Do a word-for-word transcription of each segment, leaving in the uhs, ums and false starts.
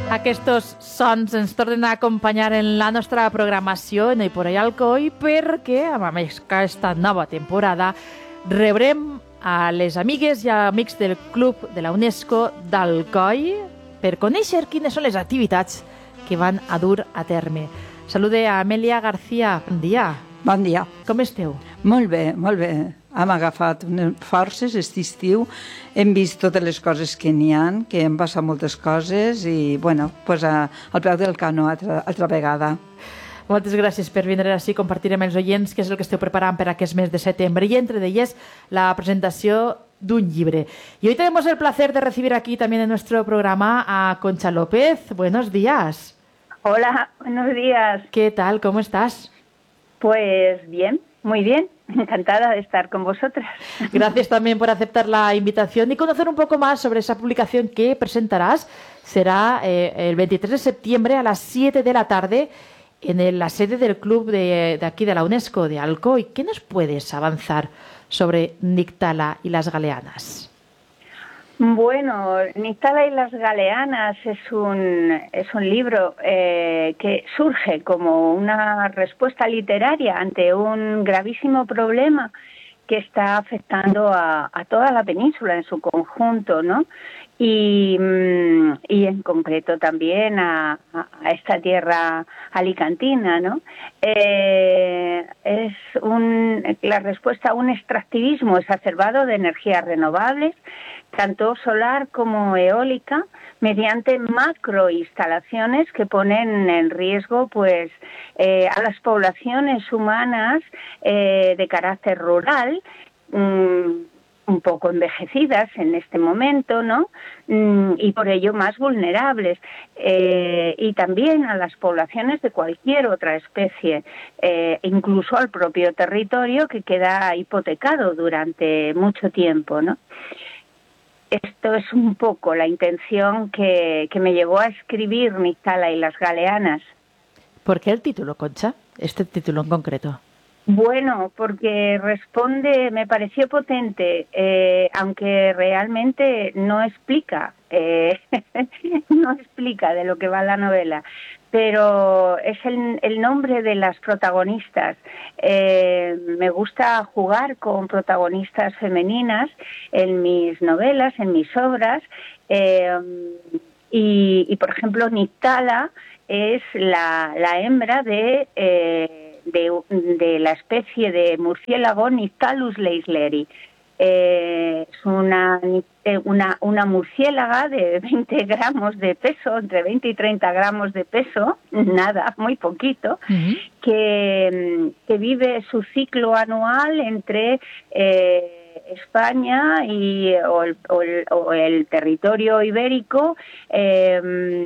Aquests sons ens tornen a acompanyar en la nostra programació No hi por ahí Alcoi, perquè amb aquesta nova temporada rebrem a les amigues i amics del Club de la UNESCO d'Alcoi per conèixer quines són les activitats que van a dur a terme. Salude a Amèlia García. Bon dia. Bon dia. Com esteu? Molt bé, molt bé. Hem agafat unes forces aquest estiu, hem vist totes les coses que n'hi ha, que hem passat moltes coses i, bueno, pues a, al peu del canó altra, altra vegada. Moltes gràcies per vindre així, compartir amb els oients què és el que esteu preparant per aquest mes de setembre i entre d'elles la presentació d'un llibre. Y hoy tenemos el placer de recibir aquí también en nuestro programa a Concha López. Buenos días. Hola, buenos días. ¿Qué tal? ¿Cómo estás? Pues bien, muy bien. Encantada de estar con vosotras. Gracias también por aceptar la invitación y conocer un poco más sobre esa publicación que presentarás. Será eh, el veintitrés de septiembre a las siete de la tarde en el, la sede del club de, de aquí de la UNESCO de Alcoi. ¿Qué nos puedes avanzar sobre Nictala y las Galeanas? Bueno, Nictala y las Galeanas es un, es un libro eh, que surge como una respuesta literaria ante un gravísimo problema que está afectando a, a toda la península en su conjunto, ¿no? Y, y en concreto también a, a esta tierra alicantina, ¿no? Eh, es un, la respuesta a un extractivismo exacerbado de energías renovables, tanto solar como eólica, mediante macroinstalaciones que ponen en riesgo pues eh, a las poblaciones humanas eh, de carácter rural, mmm, un poco envejecidas en este momento, ¿no? Mm, y por ello más vulnerables, eh, y también a las poblaciones de cualquier otra especie, eh, incluso al propio territorio que queda hipotecado durante mucho tiempo, ¿no? Esto es un poco la intención que, que me llevó a escribir Nictala y las Galeanas. ¿Por qué el título, Concha? Este título en concreto. Bueno, porque responde, me pareció potente, eh, aunque realmente no explica, eh, no explica de lo que va la novela, pero es el, el nombre de las protagonistas. Eh, me gusta jugar con protagonistas femeninas en mis novelas, en mis obras, eh, y, y por ejemplo Nictala es la, la hembra de... Eh, De, de la especie de murciélago Nyctalus leisleri. Eh, es una, una, una murciélaga de veinte gramos de peso, entre veinte y treinta gramos de peso, nada, muy poquito, uh-huh. que, que vive su ciclo anual entre eh, España y, o, el, o, el, o el territorio ibérico eh,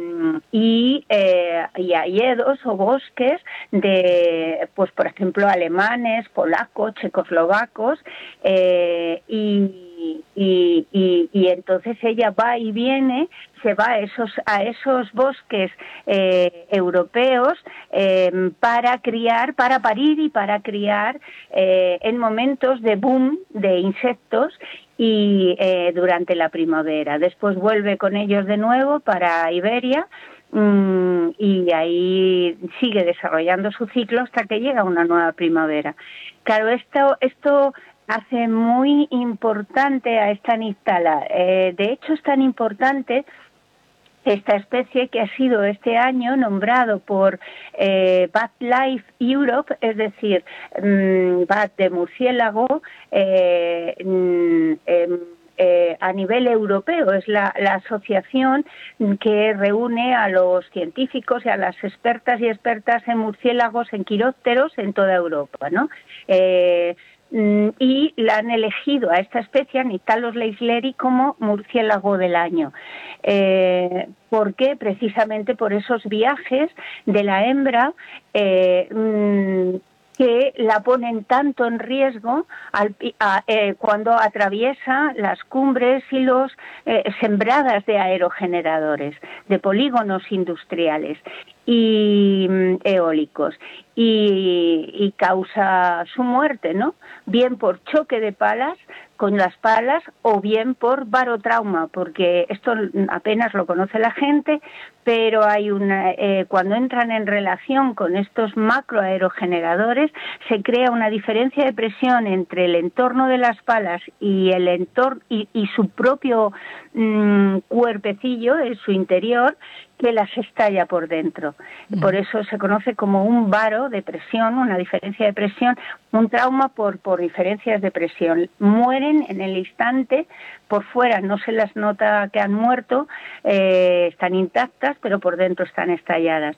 y, eh, y hayedos o bosques de, pues por ejemplo, alemanes, polacos, checoslovacos, eh, y, y, y, y entonces ella va y viene, se va a esos, a esos bosques eh, europeos eh, para criar, para parir y para criar eh, en momentos de boom de insectos y eh, durante la primavera. Después vuelve con ellos de nuevo para Iberia mmm, y ahí sigue desarrollando su ciclo hasta que llega una nueva primavera. Claro, esto... esto hace muy importante a esta Nictala. Eh, de hecho, es tan importante esta especie que ha sido este año nombrado por eh, BatLife Europe, es decir, mmm, bat de murciélago, eh, eh, eh, a nivel europeo. Es la, la asociación que reúne a los científicos y a las expertas y expertas en murciélagos, en quirópteros en toda Europa, ¿no? Eh, y la han elegido a esta especie, a Nyctalus leisleri, como murciélago del año. Eh, ¿Por qué? Precisamente por esos viajes de la hembra eh, mmm, que la ponen tanto en riesgo al, a, eh, cuando atraviesa las cumbres y los eh, sembradas de aerogeneradores, de polígonos industriales. y eólicos y, y causa su muerte, ¿no? Bien por choque de palas con las palas o bien por barotrauma, porque esto apenas lo conoce la gente, pero hay una eh, cuando entran en relación con estos macroaerogeneradores se crea una diferencia de presión entre el entorno de las palas y el entorno y, y su propio mmm, cuerpecillo en su interior, que las estalla por dentro. Mm. Por eso se conoce como un varo de presión, una diferencia de presión, un trauma por, por diferencias de presión. Mueren en el instante, por fuera no se las nota que han muerto, eh, están intactas, pero por dentro están estalladas.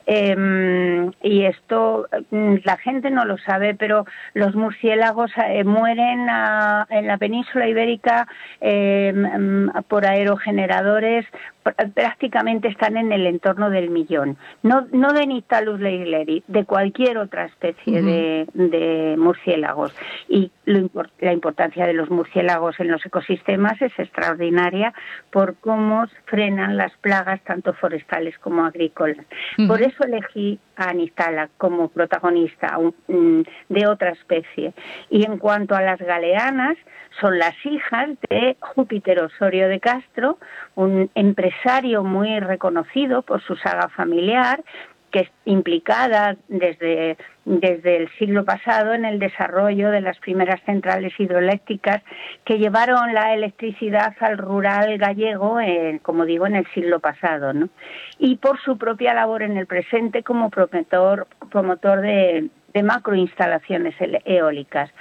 Eh, y esto la gente no lo sabe, pero los murciélagos eh, mueren a, en la península ibérica eh, por aerogeneradores, prácticamente están en el entorno del millón. No, no de Nyctalus leigleri, de cualquier otra especie uh-huh. de, de murciélagos. Y lo, la importancia de los murciélagos en los ecosistemas es extraordinaria por cómo frenan las plagas tanto forestales como agrícolas. Uh-huh. Por eso elegí a Nyctala como protagonista un, de otra especie. Y en cuanto a las galeanas, son las hijas de Júpiter Osorio de Castro, un empresario muy reconocido por su saga familiar, que es implicada desde, desde el siglo pasado en el desarrollo de las primeras centrales hidroeléctricas que llevaron la electricidad al rural gallego, eh, como digo, en el siglo pasado, ¿no? Y por su propia labor en el presente como promotor, promotor de, de macroinstalaciones eólicas.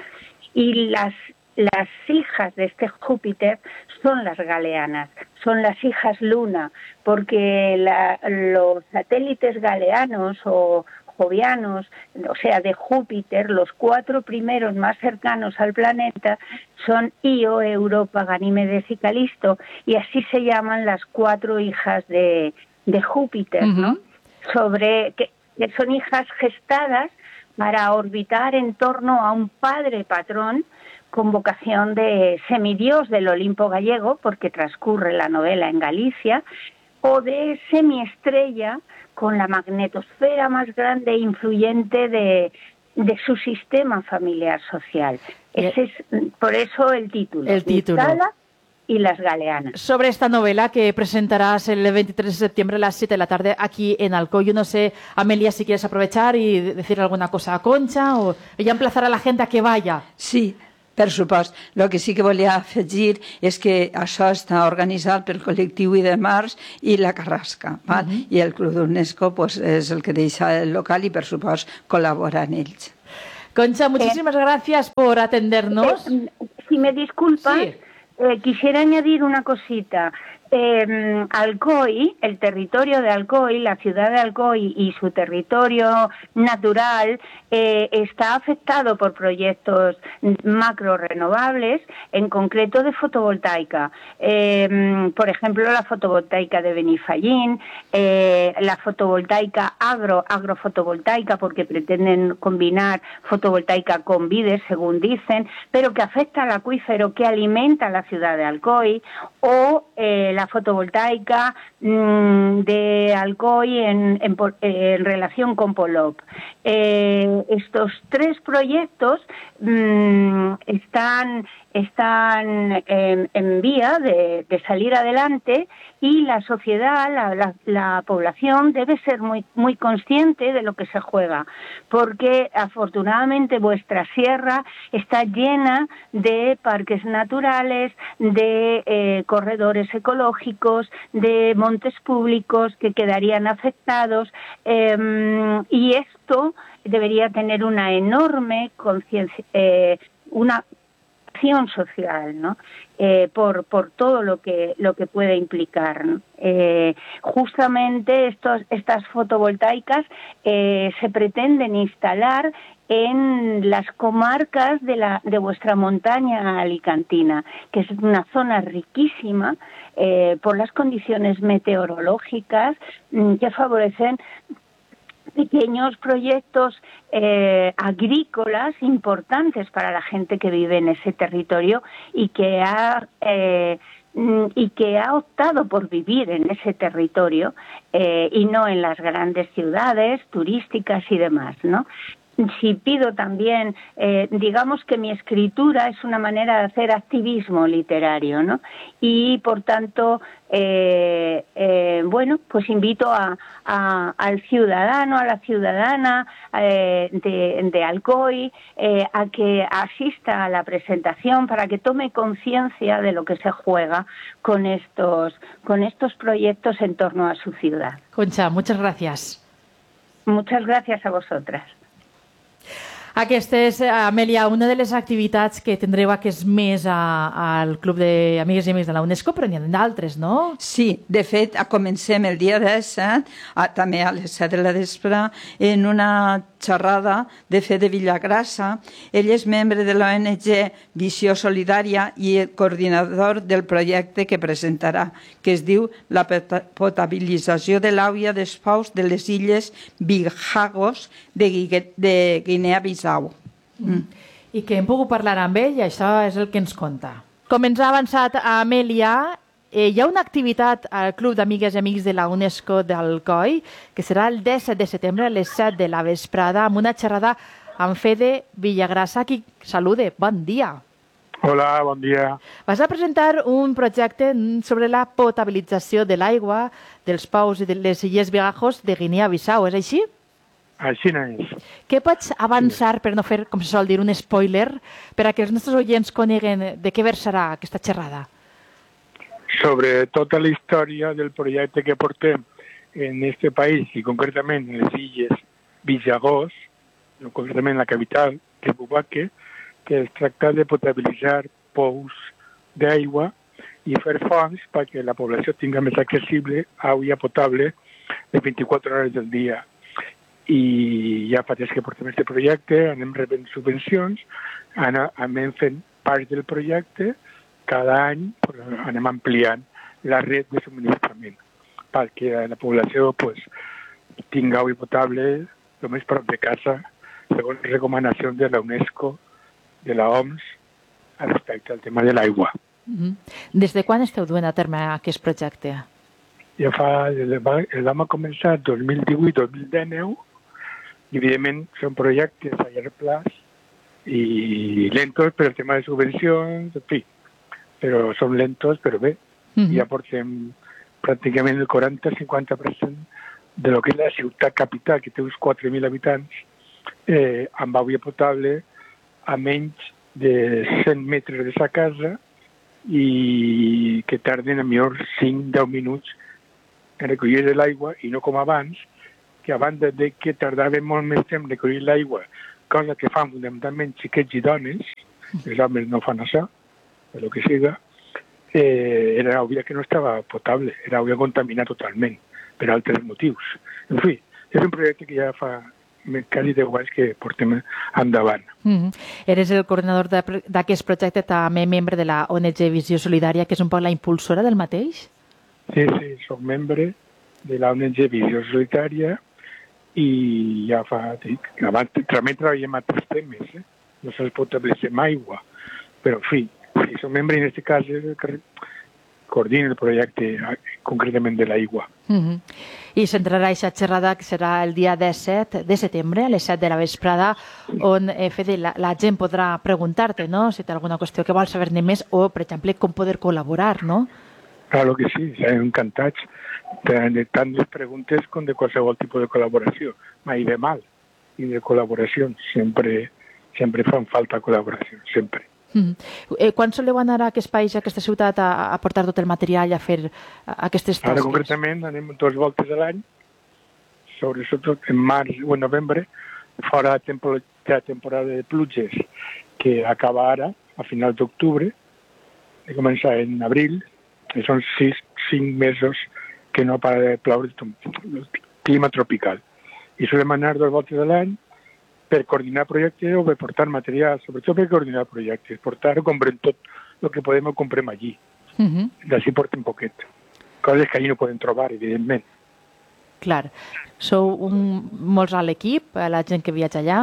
Y las Las hijas de este Júpiter son las galeanas, son las hijas luna, porque la, los satélites galeanos o jovianos, o sea, de Júpiter, los cuatro primeros más cercanos al planeta son Io, Europa, Ganímedes y Calisto, y así se llaman las cuatro hijas de, de Júpiter, uh-huh. ¿no? Sobre que, que son hijas gestadas para orbitar en torno a un padre patrón con vocación de semidios del Olimpo gallego, porque transcurre la novela en Galicia, o de semiestrella con la magnetosfera más grande e influyente de, de su sistema familiar social. Ese es por eso el título. El título. Nyctala y las galeanas. Sobre esta novela que presentarás el veintitrés de septiembre a las siete de la tarde aquí en Alcoi. Yo no sé, Amelia, si quieres aprovechar y decir alguna cosa a Concha o ella emplazar a la gente a que vaya. Sí, per supost. El que sí que volia afegir és que això està organitzat pel col·lectiu I de Març i la Carrasca, val? Uh-huh. I el Club d'UNESCO pues, és el que deixa el local i, per supost, col·labora en ells. Concha, muchísimas eh, gracias por atendernos. Eh, si me disculpas, sí. eh, quisiera añadir una cosita. Eh, Alcoi, el territorio de Alcoi, la ciudad de Alcoi y su territorio natural eh, está afectado por proyectos macro renovables, en concreto de fotovoltaica. Eh, por ejemplo, la fotovoltaica de Benifallín, eh, la fotovoltaica agro, agrofotovoltaica, porque pretenden combinar fotovoltaica con vides, según dicen, pero que afecta al acuífero que alimenta la ciudad de Alcoi, o eh, la fotovoltaica mmm, de Alcoi en, en, en relación con Polop. Eh, estos tres proyectos mmm, están, están en, en vía de, de salir adelante y la sociedad, la, la, la población debe ser muy, muy consciente de lo que se juega, porque afortunadamente vuestra sierra está llena de parques naturales, de eh, corredores ecológicos, de montes públicos que quedarían afectados eh, y esto debería tener una enorme conciencia, eh, una acción social, ¿no? Eh, por por todo lo que lo que puede implicar, ¿no? Eh, justamente estos estas fotovoltaicas eh, se pretenden instalar en las comarcas de la de vuestra montaña alicantina, que es una zona riquísima eh, por las condiciones meteorológicas mm, que favorecen pequeños proyectos eh, agrícolas importantes para la gente que vive en ese territorio y que ha eh, y que ha optado por vivir en ese territorio eh, y no en las grandes ciudades turísticas y demás, ¿no? Si pido también, eh, digamos que mi escritura es una manera de hacer activismo literario, ¿no? Y por tanto, eh, eh, bueno, pues invito a, a, al ciudadano, a la ciudadana eh, de, de Alcoy eh, a que asista a la presentación para que tome conciencia de lo que se juega con estos, con estos proyectos en torno a su ciudad. Concha, muchas gracias. Muchas gracias a vosotras. Aquesta és, Amèlia, una de les activitats que tindreu aquest mes a, al Club d'Amigues i Amics de la UNESCO, però n'hi ha d'altres, no? Sí, de fet, comencem el dia disset, a, també a les set de la vespre, en una xerrada de Fe de Villagrassa. Ell és membre de l'O N G Visió Solidària i el coordinador del projecte que presentarà, que es diu la potabilització de l'aigua dels pous de les illes Bijagos de, de Guinea-Bissau. Mm. I que hem pogut parlar amb ell i això és el que ens conta. Com ens ha avançat a Amèlia, eh, hi ha una activitat al Club d'Amigues i Amics de la UNESCO d'Alcoi que serà el disset de setembre a les set de la vesprada amb una xerrada amb Fede Villagrassa, qui salude. Bon dia. Hola, bon dia. Vas a presentar un projecte sobre la potabilització de l'aigua dels pous de les illes Bijagos de Guinea-Bissau, és així? Així no és. Què pots avançar, per no fer, com se sol dir, un spoiler, per a que els nostres oients coneguen de què versarà aquesta xerrada? Sobre tota la història del projecte que portem en este país, i concretament en les illes Bijagos, concretament la capital, que és Bouaké, que es tracta de potabilitzar pous d'aigua i fer fonts perquè la població tinga més accessible aigua potable de vint-i-quatre hores del dia. I ja fa temps que portem aquest projecte, anem rebent subvencions, anem fent part del projecte, cada any anem ampliant la red de subministrament perquè la població pues, tinga aigua potable el més prop de casa, segons recomanacions de la UNESCO, de la O M S, respecte al tema de l'aigua. Mm-hmm. Des de quan esteu duent a terme aquest projecte? Ja fa, el vam començar dos mil divuit dos mil dinou, i evidentment són projectes a llarg plaç i lentos per el tema de subvencions, en fi, però són lentos, però bé, mm-hmm. ja portem pràcticament el quaranta a cinquanta per cent de lo que és la ciutat capital, que té uns quatre mil habitants, eh, amb aigua potable a menys de cent metres de sa casa i que tarden a millor cinc a deu minuts en recollir l'aigua i no com abans, que a banda de que tardaven molt més temps en recollir l'aigua, cosa que fan fundamentalment xiquets i dones, els homes no fan això, per lo que siga, eh, era aigua que no estava potable, era aigua contaminada totalment, per altres motius. En fi, és un projecte que ja fa quasi deu anys que portem endavant. Mm-hmm. Eres el coordinador d'aquest projecte, també membre de la O N G Visió Solidària, que és un poc la impulsora del mateix? Sí, sí, soc membre de la O N G Visió Solidària i ja fa, dic, abans també treballem a altres temes, eh? No se'ls pot establir amb aigua, però en fi, si som membre en aquest cas que coordina el projecte concretament de l'aigua. Mm-hmm. I centrarà aquesta xerrada que serà el dia disset de setembre a les set de la vesprada, on eh, Fede, la, la gent podrà preguntar-te, no?, si té alguna qüestió que vol saber-ne més o, per exemple, com poder col·laborar, no? Claro que sí, estem encantats de tant de preguntes com de qualsevol tipus de col·laboració. Mai de mal i de col·laboracions. Sempre, sempre fan falta col·laboracions, sempre. Mm. Eh, quan soleu anar a aquest país, a aquesta ciutat, a, a portar tot el material i a fer a, aquestes tasques? Ara concretament anem dues voltes a l'any, sobretot en març o en novembre, fora la temporada, la temporada de pluges, que acaba ara, a finals d'octubre, de començar en abril, i són sis, cinc mesos que no para de ploure, el clima tropical. I solem anar dues voltes a l'any per coordinar projectes o per portar material, sobretot per coordinar projectes, portar o comprem tot el que podem o comprem allí. Uh-huh. D'ací portem poquet. Coses que allí no podem trobar, evidentment. Clar. Sou un, molts a l'equip, la gent que viatja allà?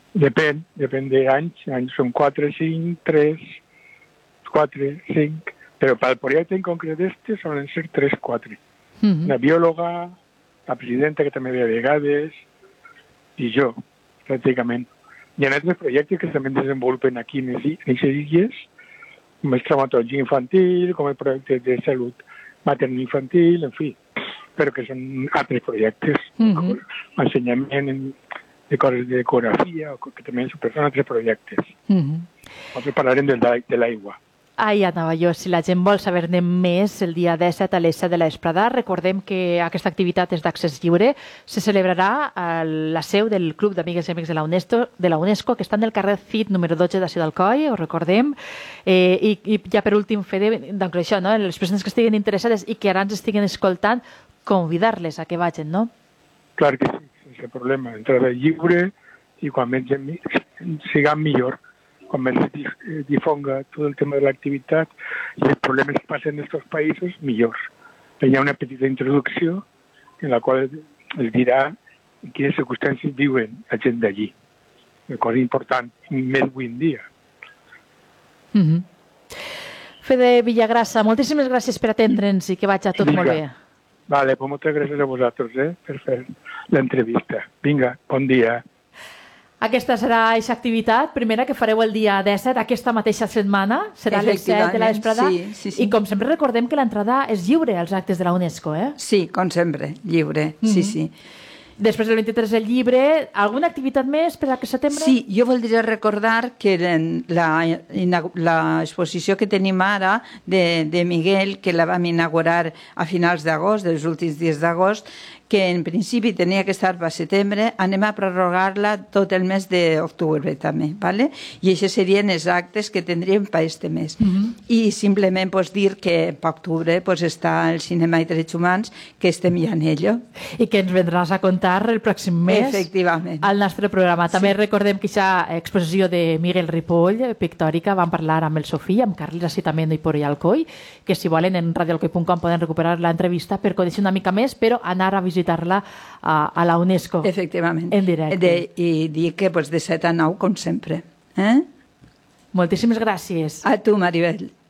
Depèn, depèn d'anys. Anys són quatre, cinc, tres, quatre, cinc, Pero para el proyecto en concreto este suelen ser tres, cuatro. Mhm. Una biòloga, la presidenta, que també ve a vegades, i jo, pràcticament. Hi ha altres projectes que també desenvolupen aquí en aquestes illes, com el traumatologia infantil, com el projecte de salut materno-infantil, en fi, però que són altres projectes, Mhm. ensenyament de coses de ecografia, o que també són altres projectes. Mhm. Nosaltres parlarem del de de l'aigua. Ahí anava jo. Si la gent vol saber-ne més, el dia disset a les set de la vesprada, recordem que aquesta activitat és d'accés lliure. Se celebrarà a la seu del Club d'Amigues i Amics de la UNESCO, de la UNESCO, que està en el carrer Cid número dotze de Ciutat d'Alcoi, ho recordem. Eh, i, I ja per últim, Fede, doncs això, no? Les persones que estiguin interessades i que ara ens estiguen escoltant, convidar-les a que vagin, no? Clar que sí, sense problema. Entrada lliure i quan més gent siguem millor. Quan més es difonga tot el tema de l'activitat i els problemes que passen en aquests països, millor. Hi ha una petita introducció en la qual es dirà en quines circumstàncies viuen la gent d'allí. Una cosa important, més avui en dia. Mm-hmm. Fede Villagrassa, moltíssimes gràcies per atendre'ns i que vagi tot Vinga. molt bé. Vale, pues moltes gràcies a vosaltres eh, per fer l'entrevista. Vinga, bon dia. Aquesta serà aquesta activitat, primera que fareu el dia disset, aquesta mateixa setmana, serà a les set de la vesprada. Sí, sí, sí. I com sempre recordem que l'entrada és lliure als actes de la UNESCO, eh? Sí, com sempre, lliure, sí, sí. Després del vint-i-tres el llibre, alguna activitat més per aquest setembre? Sí, jo voldria recordar que l'exposició que tenim ara de, de Miguel, que la vam inaugurar a finals d'agost, dels últims dies d'agost, que en principi tenia que estar per setembre, anem a prorrogar-la tot el mes d'octubre també, ¿vale? I aquests serien els actes que tindríem per este mes. Uh -huh. I simplement pues, dir que per octubre pues, està el Cinema i Drets Humans, que estem ja en ello. I que ens vendràs a contar el pròxim mes Efectivament. al nostre programa. També Sí. recordem que aquesta exposició de Miguel Ripoll, pictòrica, vam parlar amb el Sofí, amb Carles Acitamento i Porell Alcoi, que si volen en radio alcoi punt com poden recuperar l'entrevista per conèixer una mica més, però anar a visitar-la a, a la UNESCO. Efectivament. En directe. De, I dir que pues, de set a nou, com sempre. Eh? Moltíssimes gràcies. A tu, Maribel.